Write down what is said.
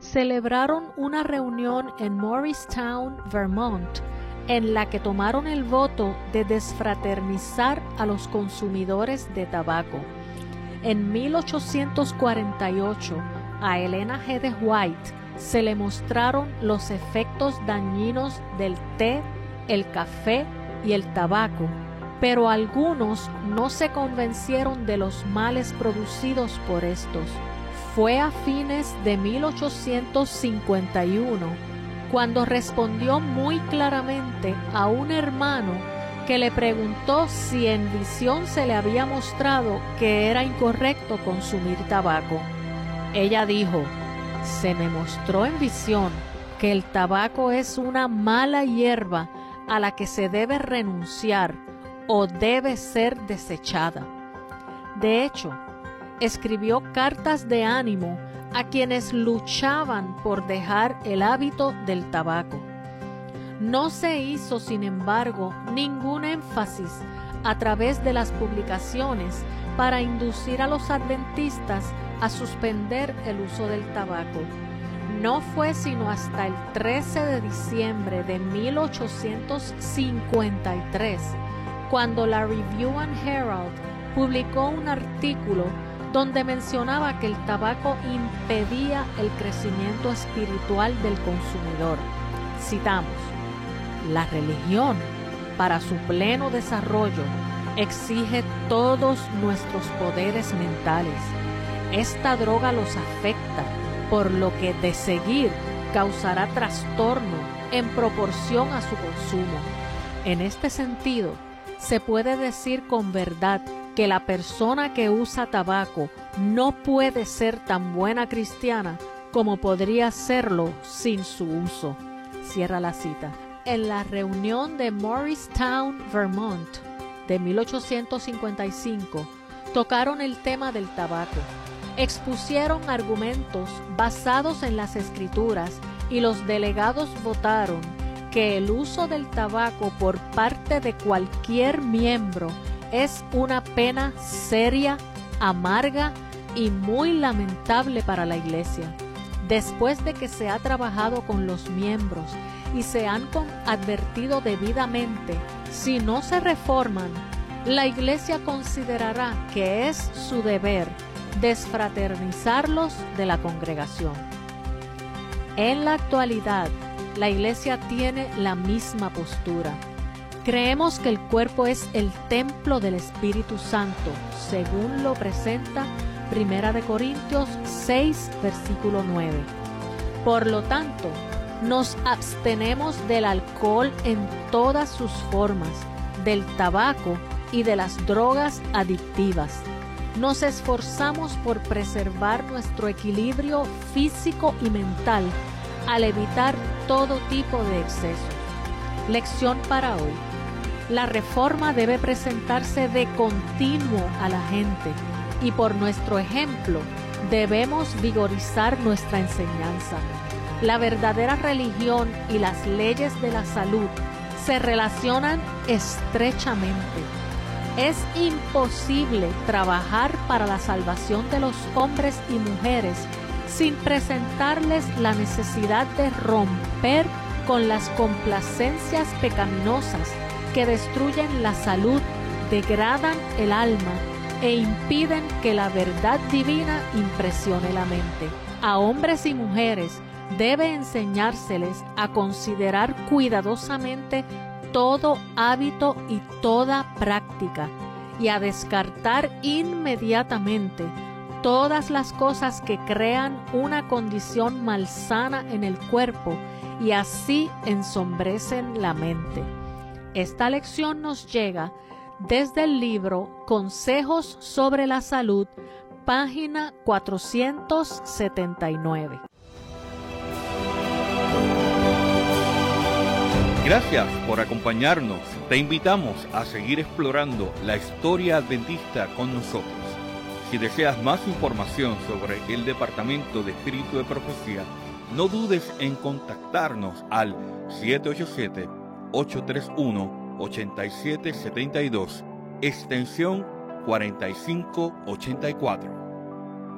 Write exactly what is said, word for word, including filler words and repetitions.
celebraron una reunión en Morristown, Vermont, en la que tomaron el voto de desfraternizar a los consumidores de tabaco. En mil ochocientos cuarenta y ocho, a Elena G. de White se le mostraron los efectos dañinos del té, el café y el tabaco, pero algunos no se convencieron de los males producidos por estos. Fue a fines de mil ochocientos cincuenta y uno cuando respondió muy claramente a un hermano que le preguntó si en visión se le había mostrado que era incorrecto consumir tabaco. Ella dijo: «Se me mostró en visión que el tabaco es una mala hierba a la que se debe renunciar o debe ser desechada». De hecho, escribió cartas de ánimo a quienes luchaban por dejar el hábito del tabaco. No se hizo, sin embargo, ningún énfasis a través de las publicaciones para inducir a los adventistas a suspender el uso del tabaco. No fue sino hasta el trece de diciembre de mil ochocientos cincuenta y tres cuando la Review and Herald publicó un artículo donde mencionaba que el tabaco impedía el crecimiento espiritual del consumidor. Citamos: «La religión, para su pleno desarrollo, exige todos nuestros poderes mentales. Esta droga los afecta, por lo que de seguir causará trastorno en proporción a su consumo». En este sentido, se puede decir con verdad que la persona que usa tabaco no puede ser tan buena cristiana como podría serlo sin su uso. Cierra la cita. En la reunión de Morristown, Vermont, de mil ochocientos cincuenta y cinco, tocaron el tema del tabaco. Expusieron argumentos basados en las Escrituras y los delegados votaron que el uso del tabaco por parte de cualquier miembro es una pena seria, amarga y muy lamentable para la Iglesia. Después de que se ha trabajado con los miembros y se han advertido debidamente, si no se reforman, la Iglesia considerará que es su deber desfraternizarlos de la congregación. En la actualidad, la Iglesia tiene la misma postura. Creemos que el cuerpo es el templo del Espíritu Santo, según lo presenta Primera de Corintios seis, versículo nueve. Por lo tanto, nos abstenemos del alcohol en todas sus formas, del tabaco y de las drogas adictivas. Nos esforzamos por preservar nuestro equilibrio físico y mental al evitar todo tipo de excesos. Lección para hoy. La reforma debe presentarse de continuo a la gente y por nuestro ejemplo debemos vigorizar nuestra enseñanza. La verdadera religión y las leyes de la salud se relacionan estrechamente. Es imposible trabajar para la salvación de los hombres y mujeres sin presentarles la necesidad de romper con las complacencias pecaminosas que destruyen la salud, degradan el alma e impiden que la verdad divina impresione la mente. A hombres y mujeres debe enseñárseles a considerar cuidadosamente todo hábito y toda práctica y a descartar inmediatamente todas las cosas que crean una condición malsana en el cuerpo y así ensombrecen la mente. Esta lección nos llega desde el libro Consejos sobre la Salud, página cuatrocientos setenta y nueve. Gracias por acompañarnos. Te invitamos a seguir explorando la historia adventista con nosotros. Si deseas más información sobre el Departamento de Espíritu de Profecía, no dudes en contactarnos al siete ocho siete, ocho tres uno, ocho siete siete dos, extensión cuarenta y cinco ochenta y cuatro.